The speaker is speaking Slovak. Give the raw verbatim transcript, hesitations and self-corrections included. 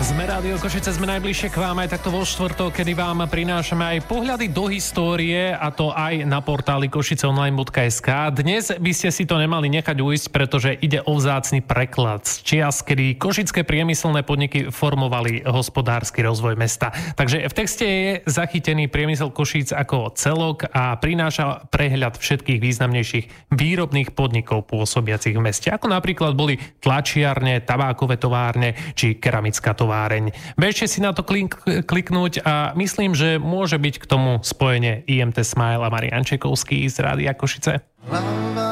Sme Rádio Košice, sme najbližšie k vám aj takto vo štvrtok, kedy vám prinášame aj pohľady do histórie, a to aj na portáli košiceonline bodka es ká. Dnes by ste si to nemali nechať ujsť, pretože ide o vzácny preklad z čias, kedy košické priemyselné podniky formovali hospodársky rozvoj mesta. Takže v texte je zachytený priemysel Košíc ako celok a prináša prehľad všetkých významnejších výrobných podnikov pôsobiacich v meste, ako napríklad boli tlačiarne, tabákové továrne či keramická továrne. Bežte si na to klik, kliknúť a myslím, že môže byť k tomu spojenie í em té Smile a Marián Čekovský z Rádia Košice.